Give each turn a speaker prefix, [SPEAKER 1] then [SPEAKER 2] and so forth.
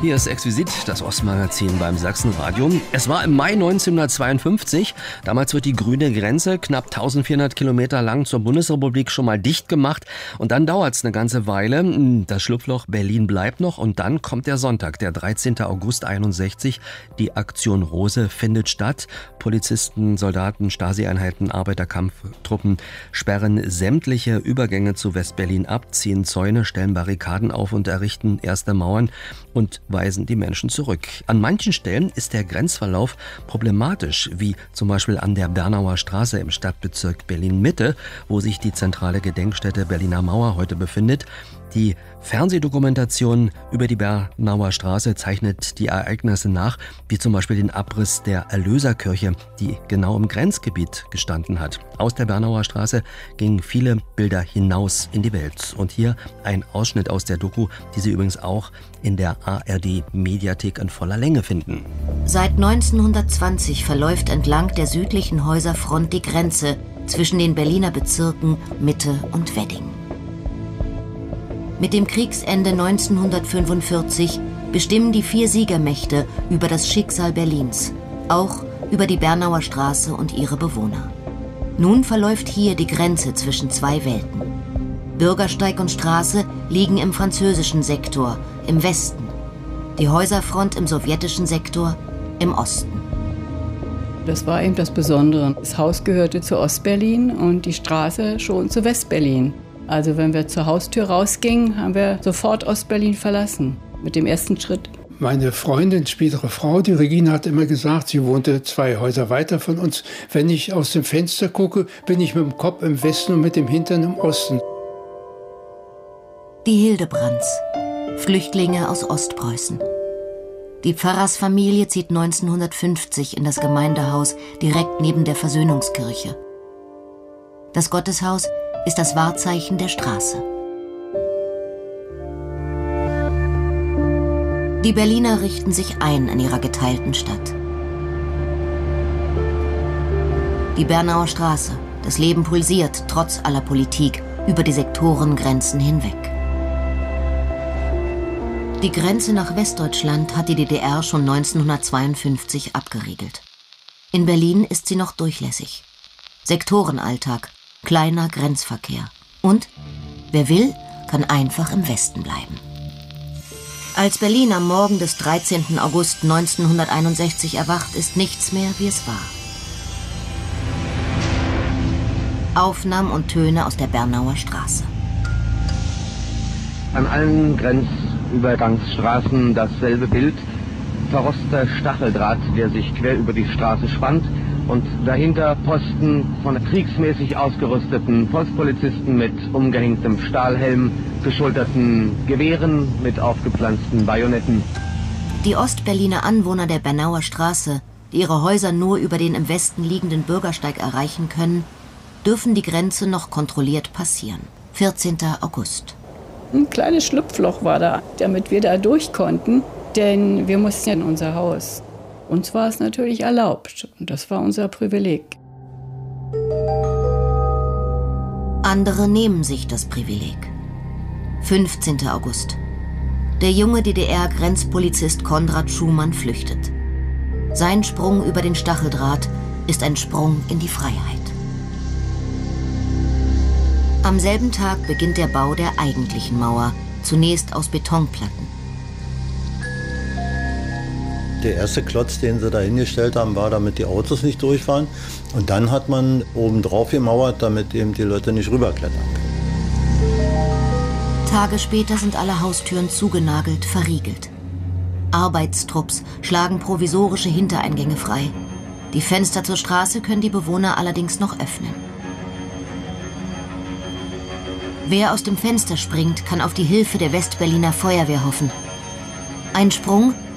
[SPEAKER 1] Hier ist Exquisit, das Ostmagazin beim Sachsenradio. Es war im Mai 1952. Damals wird die grüne Grenze, knapp 1400 Kilometer lang, zur Bundesrepublik schon mal dicht gemacht. Und dann dauert es eine ganze Weile. Das Schlupfloch Berlin bleibt noch. Und dann kommt der Sonntag, der 13. August 61. Die Aktion Rose findet statt. Polizisten, Soldaten, Stasi-Einheiten, Arbeiterkampftruppen sperren sämtliche Übergänge zu Westberlin ab, ziehen Zäune, stellen Barrikaden auf und errichten erste Mauern und weisen die Menschen zurück. An manchen Stellen ist der Grenzverlauf problematisch, wie zum Beispiel an der Bernauer Straße im Stadtbezirk Berlin-Mitte, wo sich die zentrale Gedenkstätte Berliner Mauer heute befindet. Die Fernsehdokumentation über die Bernauer Straße zeichnet die Ereignisse nach, wie zum Beispiel den Abriss der Erlöserkirche, die genau im Grenzgebiet gestanden hat. Aus der Bernauer Straße gingen viele Bilder hinaus in die Welt. Und hier ein Ausschnitt aus der Doku, die Sie übrigens auch in der ARD-Mediathek in voller Länge finden.
[SPEAKER 2] Seit 1920 verläuft entlang der südlichen Häuserfront die Grenze zwischen den Berliner Bezirken Mitte und Wedding. Mit dem Kriegsende 1945 bestimmen die 4 Siegermächte über das Schicksal Berlins, auch über die Bernauer Straße und ihre Bewohner. Nun verläuft hier die Grenze zwischen 2 Welten. Bürgersteig und Straße liegen im französischen Sektor, im Westen. Die Häuserfront im sowjetischen Sektor, im Osten.
[SPEAKER 3] Das war eben das Besondere. Das Haus gehörte zu Ostberlin und die Straße schon zu Westberlin. Also wenn wir zur Haustür rausgingen, haben wir sofort Ostberlin verlassen, mit dem ersten Schritt.
[SPEAKER 4] Meine Freundin, spätere Frau, die Regina, hat immer gesagt, sie wohnte 2 Häuser weiter von uns. Wenn ich aus dem Fenster gucke, bin ich mit dem Kopf im Westen und mit dem Hintern im Osten.
[SPEAKER 2] Die Hildebrands, Flüchtlinge aus Ostpreußen. Die Pfarrersfamilie zieht 1950 in das Gemeindehaus direkt neben der Versöhnungskirche. Das Gotteshaus ist das Wahrzeichen der Straße. Die Berliner richten sich ein in ihrer geteilten Stadt. Die Bernauer Straße, das Leben pulsiert trotz aller Politik über die Sektorengrenzen hinweg. Die Grenze nach Westdeutschland hat die DDR schon 1952 abgeriegelt. In Berlin ist sie noch durchlässig. Sektorenalltag, kleiner Grenzverkehr. Und wer will, kann einfach im Westen bleiben. Als Berlin am Morgen des 13. August 1961 erwacht, ist nichts mehr, wie es war. Aufnahmen und Töne aus der Bernauer Straße.
[SPEAKER 5] An allen Grenzübergangsstraßen dasselbe Bild. Verroster Stacheldraht, der sich quer über die Straße spannt. Und dahinter Posten von kriegsmäßig ausgerüsteten Volkspolizisten mit umgehängtem Stahlhelm, geschulterten Gewehren mit aufgepflanzten Bajonetten.
[SPEAKER 2] Die Ostberliner Anwohner der Bernauer Straße, die ihre Häuser nur über den im Westen liegenden Bürgersteig erreichen können, dürfen die Grenze noch kontrolliert passieren. 14. August.
[SPEAKER 3] Ein kleines Schlupfloch war da, damit wir da durch konnten, denn wir mussten ja in unser Haus. Uns war es natürlich erlaubt und das war unser Privileg.
[SPEAKER 2] Andere nehmen sich das Privileg. 15. August. Der junge DDR-Grenzpolizist Konrad Schumann flüchtet. Sein Sprung über den Stacheldraht ist ein Sprung in die Freiheit. Am selben Tag beginnt der Bau der eigentlichen Mauer, zunächst aus Betonplatten.
[SPEAKER 6] Der erste Klotz, den sie da hingestellt haben, war, damit die Autos nicht durchfahren. Und dann hat man oben drauf gemauert, damit eben die Leute nicht rüberklettern können.
[SPEAKER 2] Tage später sind alle Haustüren zugenagelt, verriegelt. Arbeitstrupps schlagen provisorische Hintereingänge frei. Die Fenster zur Straße können die Bewohner allerdings noch öffnen. Wer aus dem Fenster springt, kann auf die Hilfe der Westberliner Feuerwehr hoffen. Ein Sprung